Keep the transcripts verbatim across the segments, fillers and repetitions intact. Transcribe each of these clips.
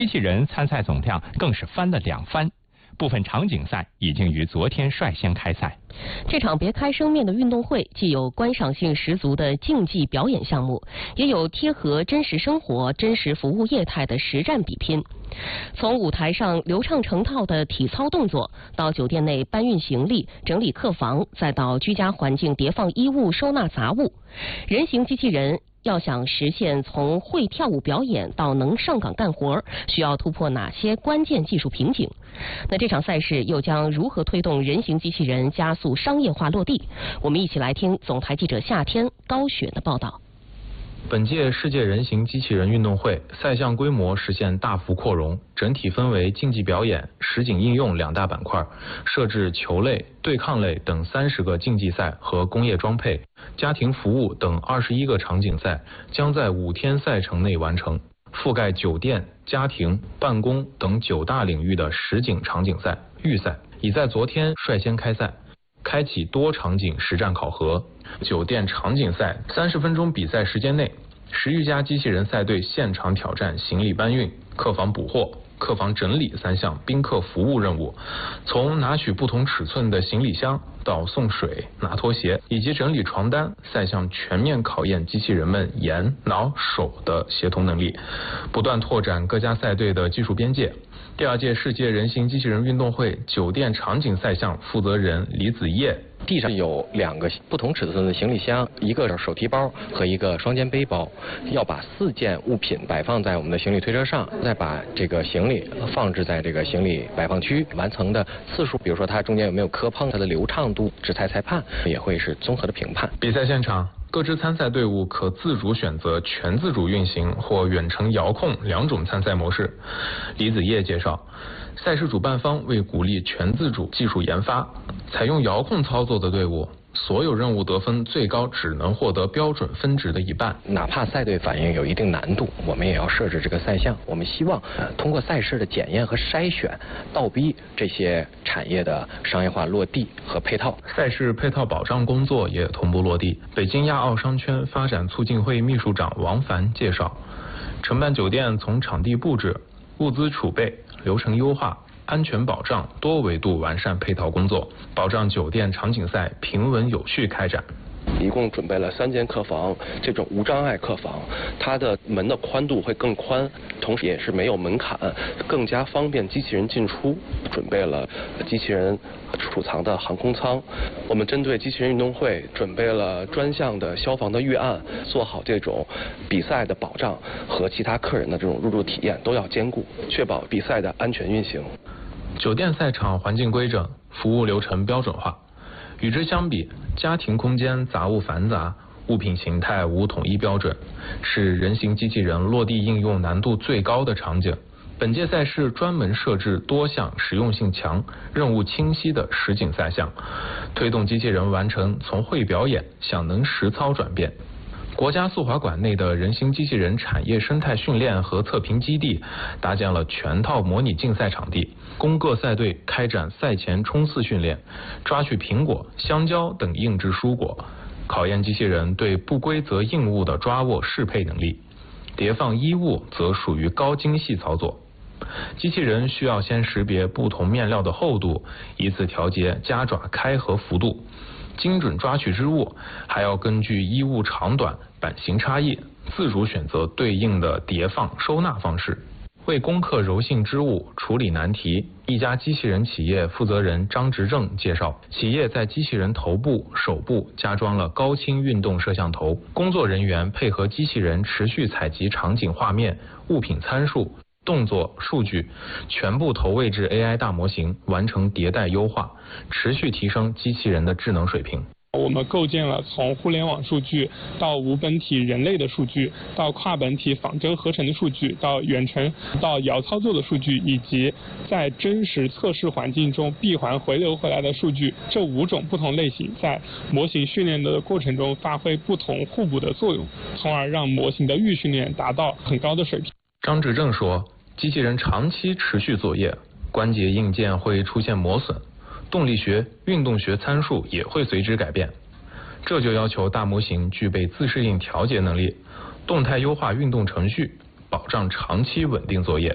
机器人参赛总量更是翻了两番。部分场景赛已经于昨天率先开赛。 这场别开生面的运动会，既有观赏性十足的竞技表演项目，也有贴合真实生活、真实服务业态的实战比拼。从舞台上流畅成套的体操动作，到酒店内搬运行李、整理客房，再到居家环境叠放衣物、收纳杂物，人形机器人要想实现从会跳舞表演到能上岗干活，需要突破哪些关键技术瓶颈？那这场赛事又将如何推动人形机器人加速商业化落地？我们一起来听总台记者夏天、高雪的报道。 本届世界人形机器人运动会赛项规模实现大幅扩容，整体分为竞技表演、实景应用两大板块，设置球类、对抗类等三十个竞技赛和工业装配、家庭服务等二十一个场景赛，将在五天赛程内完成，覆盖酒店、家庭、办公等九大领域的实景场景赛、预赛已在昨天率先开赛。开启多场景实战考核。酒店场景赛三十分钟比赛时间内，十余家机器人赛队现场挑战行李搬运、客房补货、客房整理三项宾客服务任务，从拿取不同尺寸的行李箱到送水、拿拖鞋以及整理床单，赛项全面考验机器人们眼、脑、手的协同能力，不断拓展各家赛队的技术边界。第二届世界人形机器人运动会酒店场景赛项负责人李子叶， 地上有两个不同尺寸的行李箱，一个手提包和一个双肩背包，要把四件物品摆放在我们的行李推车上，再把这个行李放置在这个行李摆放区，完成的次数，比如说它中间有没有磕碰，它的流畅度，制裁裁判也会是综合的评判。 比赛现场，各支参赛队伍可自主选择全自主运行或远程遥控两种参赛模式。李子叶介绍，赛事主办方为鼓励全自主技术研发，采用遥控操作的队伍，所有任务得分最高只能获得标准分值的一半。 哪怕赛队反应有一定难度，我们也要设置这个赛项。我们希望、呃、通过赛事的检验和筛选，倒逼这些产业的商业化落地和配套。 赛事配套保障工作也同步落地。北京亚奥商圈发展促进会秘书长王凡介绍，承办酒店从场地布置、物资储备、流程优化、安全保障多维度完善配套工作，保障酒店场景赛平稳有序开展。 一共准备了三间客房，这种无障碍客房，它的门的宽度会更宽，同时也是没有门槛，更加方便机器人进出。准备了机器人储藏的航空舱，我们针对机器人运动会准备了专项的消防的预案，做好这种比赛的保障和其他客人的这种入住体验都要兼顾，确保比赛的安全运行。 酒店赛场环境规整，服务流程标准化。与之相比，家庭空间杂物繁杂，物品形态无统一标准，是人形机器人落地应用难度最高的场景。本届赛事专门设置多项实用性强、任务清晰的实景赛项，推动机器人完成从会表演向能实操转变。国家速滑馆内的人形机器人产业生态训练和测评基地搭建了全套模拟竞赛场地，供各赛队开展赛前冲刺训练，抓取苹果、香蕉等硬质蔬果，考验机器人对不规则硬物的抓握适配能力。叠放衣物则属于高精细操作，机器人需要先识别不同面料的厚度，以此调节夹爪开合幅度。精准抓取织物，还要根据衣物长短、版型差异，自主选择对应的叠放、收纳方式。为攻克柔性织物，处理难题，一家机器人企业负责人张执正介绍，企业在机器人头部、手部加装了高清运动摄像头，工作人员配合机器人持续采集场景画面、物品参数、动作数据，全部投喂至 A I 大模型，完成迭代优化，持续提升机器人的智能水平。 我们构建了从互联网数据到无本体人类的数据，到跨本体仿真合成的数据，到远程到遥操作的数据，以及在真实测试环境中闭环回流回来的数据，这五种不同类型在模型训练的过程中发挥不同互补的作用，从而让模型的预训练达到很高的水平。 张执正说，机器人长期持续作业，关节硬件会出现磨损，动力学、运动学参数也会随之改变，这就要求大模型具备自适应调节能力，动态优化运动程序，保障长期稳定作业。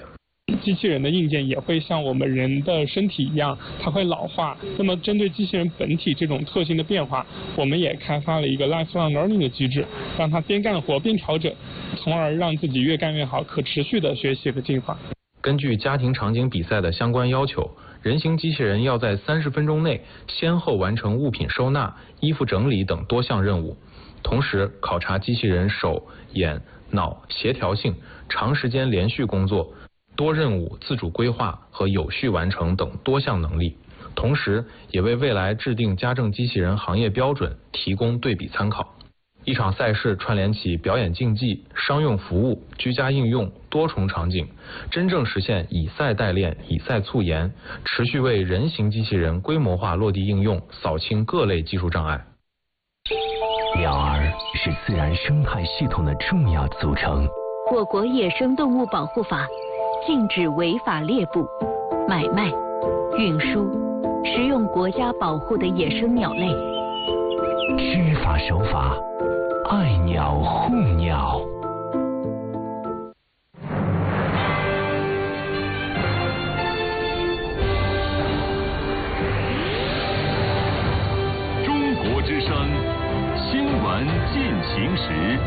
机器人的硬件也会像我们人的身体一样，它会老化。那么针对机器人本体这种特性的变化，我们也开发了一个 lifelong learning 的机制，让它边干活边调整，从而让自己越干越好，可持续的学习和进化。 根据家庭场景比赛的相关要求，人形机器人要在三十分钟内先后完成物品收纳、衣服整理等多项任务，同时考察机器人手、眼、脑协调性、长时间连续工作、多任务自主规划和有序完成等多项能力，同时也为未来制定家政机器人行业标准提供对比参考。一场赛事串联起表演竞技、商用服务、居家应用多重场景，真正实现以赛代练、以赛促研，持续为人形机器人规模化落地应用扫清各类技术障碍。 鸟儿是自然生态系统的重要组成。 我国野生动物保护法禁止违法猎捕、买卖、运输、食用国家保护的野生鸟类。 知法守法，爱鸟护鸟。 中国之声新闻进行时。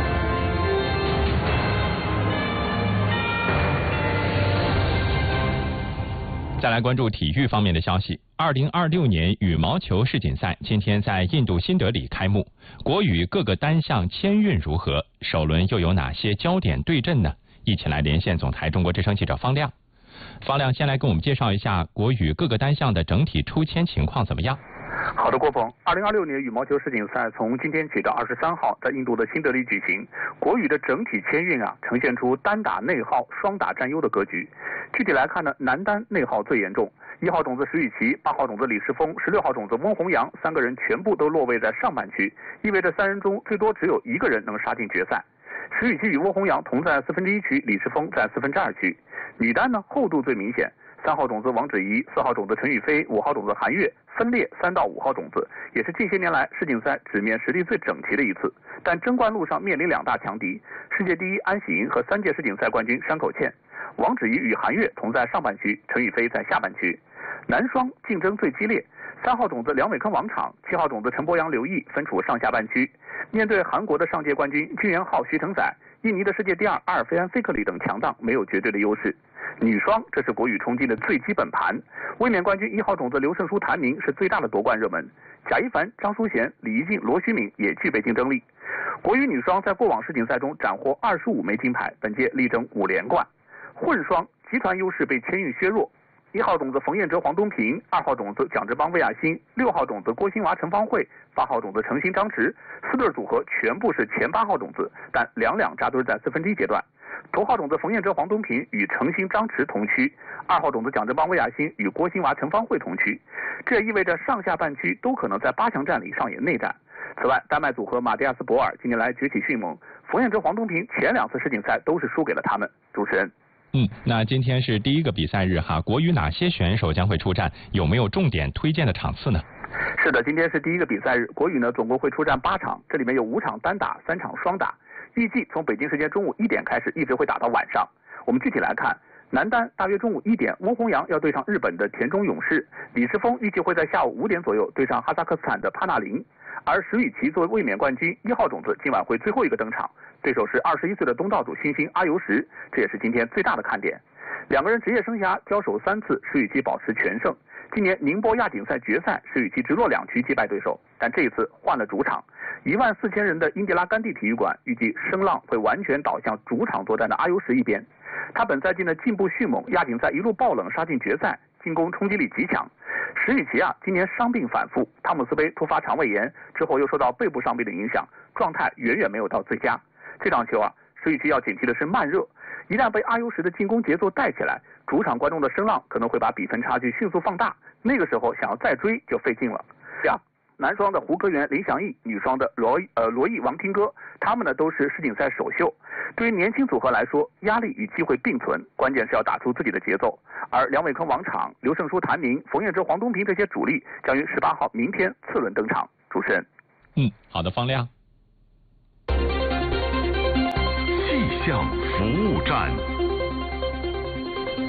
再来关注体育方面的消息。二零二六年羽毛球世锦赛今天在印度新德里开幕，国羽各个单项签运如何？首轮又有哪些焦点对阵呢？一起来连线总台中国之声记者方亮。方亮先来跟我们介绍一下国羽各个单项的整体抽签情况怎么样？ 好的，郭鹏，二零二六年羽毛球世锦赛从今天起到二十三号在印度的新德里举行。国羽的整体签运啊，呈现出单打内耗、双打占优的格局。具体来看呢，男单内耗最严重，一号种子石宇奇、八号种子李世峰、十六号种子温宏洋三个人全部都落位在上半区，意味着三人中最多只有一个人能杀进决赛。石宇奇与温宏洋同在四分之一区，李世峰在四分之二区。女单呢，厚度最明显。三号种子王芷怡、四号种子陈雨菲、五号种子韩悦分列三到五号种子，也是近些年来世锦赛纸面实力最整齐的一次。但争冠路上面临两大强敌，世界第一安喜莹和三届世锦赛冠军山口茜。王芷怡与韩悦同在上半区，陈雨菲在下半区。男双竞争最激烈，三号种子梁伟铿王昶、七号种子陈柏阳刘毅分处上下半区。面对韩国的上届冠军金元浩、徐承宰，印尼的世界第二阿尔菲安费克里等强档没有绝对的优势。女双这是国羽冲击的最基本盘，卫冕冠军一号种子刘胜书、谭明是最大的夺冠热门，贾一凡、张淑娴、李怡静、罗虚敏也具备竞争力。国羽女双在过往世锦赛中斩获二十五枚金牌，本届力争五连冠。混双集团优势被签运削弱，一号种子冯彦哲、黄东萍，二号种子蒋志邦、魏亚欣，六号种子郭欣娃、陈芳慧，八号种子程鑫、张弛，四对组合全部是前八号种子，但两两扎堆在四分之一阶段。头号种子冯彦哲、黄东萍与程鑫、张弛同区，二号种子蒋志邦、魏亚欣与郭欣娃、陈芳慧同区，这也意味着上下半区都可能在八强战里上演内战。此外，丹麦组合马蒂亚斯·博尔近年来崛起迅猛，冯彦哲、黄东萍前两次世锦赛都是输给了他们。主持人。 嗯，那今天是第一个比赛日哈，国羽哪些选手将会出战？有没有重点推荐的场次呢？ 是的，今天是第一个比赛日，国羽呢总共会出战八场，这里面有五场单打，三场双打，预计从北京时间中午一点开始，一直会打到晚上。我们具体来看，男单大约中午一点，温宏洋要对上日本的田中勇士，李世峰预计会在下午五点左右对上哈萨克斯坦的帕纳林，而石宇奇作为卫冕冠军一号种子，今晚会最后一个登场。对手是二十一岁的东道主新星阿尤什，这也是今天最大的看点。两个人职业生涯交手三次，石宇奇保持全胜。今年宁波亚锦赛决赛，石宇奇直落两局击败对手，但这一次换了主场。一万四千人的英迪拉甘地体育馆，预计声浪会完全倒向主场作战的阿尤什一边。他本赛季呢进步迅猛，亚锦赛一路爆冷杀进决赛，进攻冲击力极强。石宇奇啊，今年伤病反复，汤姆斯杯突发肠胃炎之后又受到背部伤病的影响，状态远远没有到最佳。这场球啊，石宇奇要警惕的是慢热，一旦被阿尤什的进攻节奏带起来，主场观众的声浪可能会把比分差距迅速放大，那个时候想要再追就费劲了。这样，男双的胡科元、林祥义，女双的罗呃罗毅、王廷歌，他们呢都是世锦赛首秀。对于年轻组合来说，压力与机会并存，关键是要打出自己的节奏。而梁伟铿、王昶、刘胜书、谭明、冯彦哲、黄东萍这些主力将于十八号明天次轮登场。主持人， 嗯，好的，方亮。 气象服务站。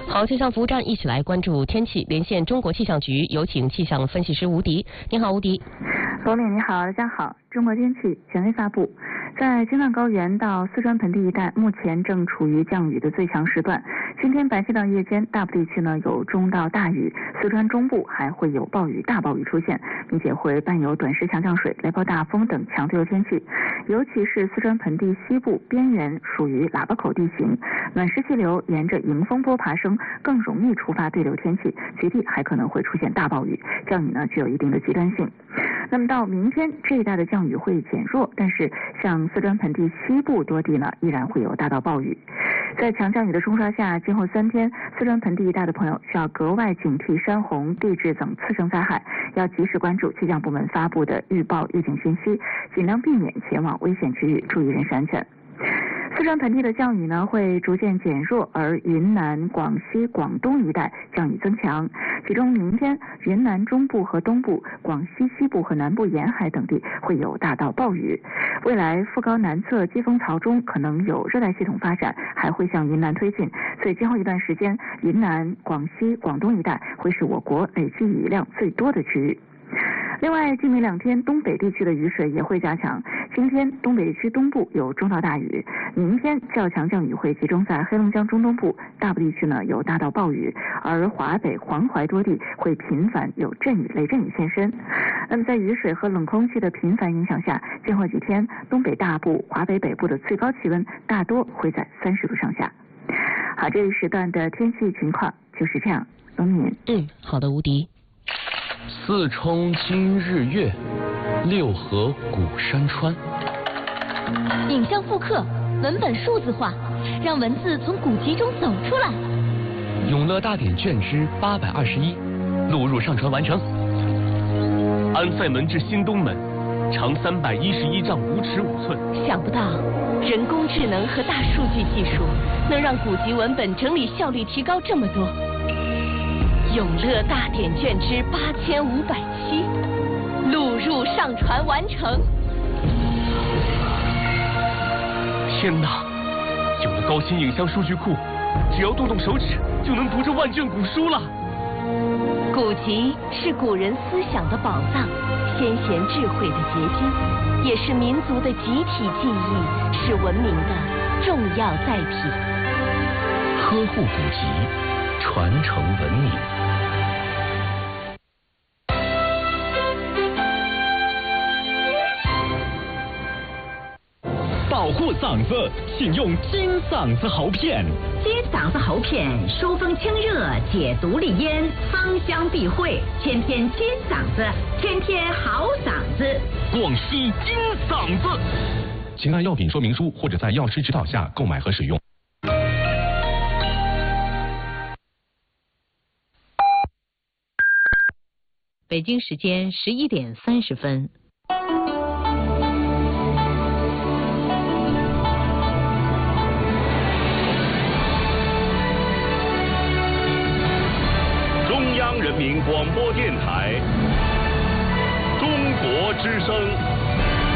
好，气象服务站一起来关注天气，连线中国气象局，有请气象分析师吴迪。你好，吴迪。 罗敏，你好，大家好。中国天气权威发布，在青藏高原到四川盆地一带，目前正处于降雨的最强时段。今天白天到夜间，大部地区呢有中到大雨，四川中部还会有暴雨、大暴雨出现，并且会伴有短时强降水、雷暴大风等强对流天气。尤其是四川盆地西部边缘属于喇叭口地形，暖湿气流沿着迎风波爬升，更容易触发对流天气，局地还可能会出现大暴雨，降雨呢具有一定的极端性。那么到明天这一带的降雨会减弱，但是像四川盆地西部多地呢依然会有大到暴雨。在强降雨的冲刷下，今后三天四川盆地一带的朋友需要格外警惕山洪、地质等次生灾害，要及时关注气象部门发布的预报预警信息，尽量避免前往危险区域，注意人身安全。四川盆地的降雨呢会逐渐减弱，而云南、广西、广东一带降雨增强。其中明天云南中部和东部、广西西部和南部沿海等地会有大到暴雨。未来副高南侧季风槽中可能有热带系统发展，还会向云南推进，所以今后一段时间，云南、广西、广东一带会是我国累计雨量最多的区域。另外，近明两天东北地区的雨水也会加强。今天东北地区东部有中到大雨，明天较强降雨会集中在黑龙江中东部，大部地区呢有大到暴雨，而华北、黄淮多地会频繁有阵雨、雷阵雨现身。那么在雨水和冷空气的频繁影响下，今后几天东北大部、华北北部的最高气温大多会在三十度上下。好，这一时段的天气情况就是这样。龙敏， 嗯，好的，吴迪。 四冲今日月，六合古山川。 影像复刻，文本数字化，让文字从古籍中走出来。 永乐大典卷之八百二十一，录入上传完成。 安塞门至新东门，长三百一十一丈五尺五寸。 想不到，人工智能和大数据技术能让古籍文本整理效率提高这么多。永乐大典卷之八千五百七，录入上传完成。 天哪！有了高清影像数据库，只要动动手指就能读这万卷古书了。 古籍是古人思想的宝藏，先贤智慧的结晶，也是民族的集体记忆，是文明的重要载体。 呵护古籍，传承文明。 保护嗓子，请用金嗓子喉片。 金嗓子喉片疏风清热，解毒利咽，芳香避秽，天天金嗓子，天天好嗓子。 广西金嗓子。 请按药品说明书或者在药师指导下购买和使用。 北京时间十一点三十分。 中央人民广播电台，中国之声。